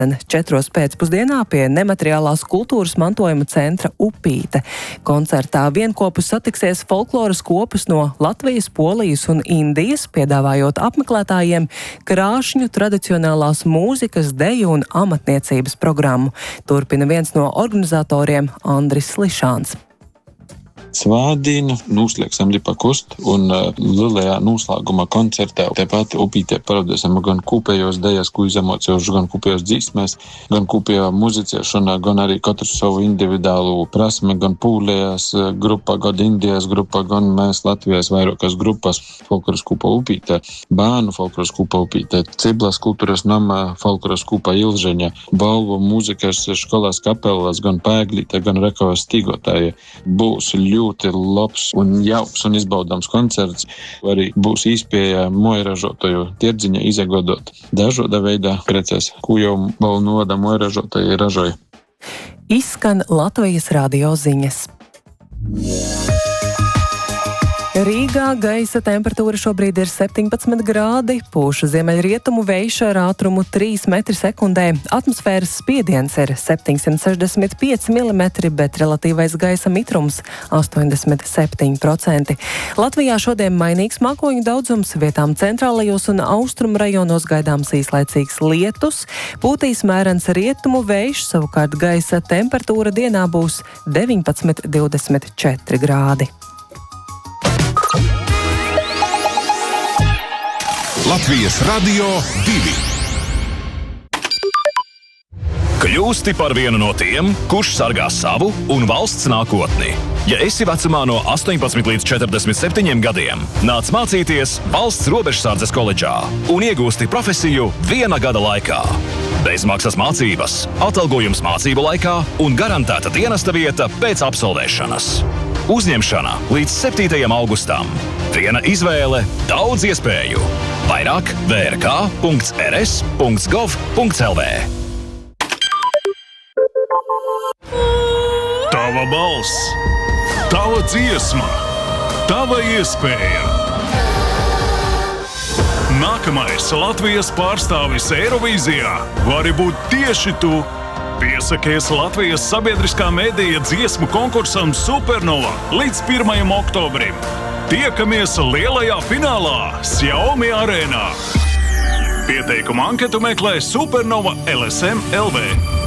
4 pēcpusdienā pie nemateriālās kultūras mantojuma centra Upīte. Koncertā vienkopus satiksies folkloras kopas no Latvijas, Polijas un Indijas, piedāvājot apmeklētājiem krāšņu tradicionālās mūzikas, deju un amatniecības programmu. Turpina viens no organizatoriem Andris Slišāns. Svētdiena noslēgsim Lipa Kust un lielajā noslēguma koncertā tepat Upītē parodēsim gan kopējos dejas, ko izemocējuši, gan kopējos dzīsmēs, gan kopējā muzicēšanā, gan arī katru savu individuālu prasmi, gan pūlējās grupa, gan Indijas grupa, gan mēs Latvijas vairākas grupas folkloras kūpa Upītē, bērnu folkloras kūpa Upītē, Ciblas kultūras nama folkloras kūpa Ilžeņa, balvu mūzikas školās kapelas, gan Pēglīte, gan Rekavas stīgotāji. Būs ļoti labs un jauks un izbaudāms koncerts. Arī būs iespēja mojražotoju tirdziņa izagodot dažādā veidā preces, ko jau balnoda mojražotoji ražoja. Izskan Latvijas radio ziņas. Rīgā gaisa temperatūra šobrīd ir 17 grādi, pūš ziemeļrietumu vējš ar ātrumu 3 metri sekundē, atmosfēras spiediens ir 765 mm, bet relatīvais gaisa mitrums 87%. Latvijā šodien mainīgs mākoņu daudzums, vietām centrālajos un austrumu rajonos gaidāms īslaicīgs lietus, pūtīs mērens rietumu vējš, savukārt gaisa temperatūra dienā būs 19–24 grādi. Latvijas radio 2. Kļūsti par vienu no tiem, kurš sargā savu un valsts nākotni. Ja esi vecumā no 18 līdz 47 gadiem, nāc mācīties Valsts robežsardzes koledžā un iegūsti profesiju 1 gada laikā. Bezmaksas mācības, atalgojums mācību laikā un garantēta dienesta vieta pēc absolvēšanas. Uzņemšana līdz 7. augustam. Viena izvēle, daudz iespēju. Vairāk vrk.rs.gov.lv. Tava balss, tava dziesma, tava iespēja. Nākamais Latvijas pārstāvis Eirovīzijā vari būt tieši tu. Piesakies Latvijas sabiedriskā medija dziesmu konkursam Supernova līdz 1. oktobrim. Tiekamies lielajā finālā Xiaomi arēnā. Pieteikumu anketu meklē Supernova LSM LV.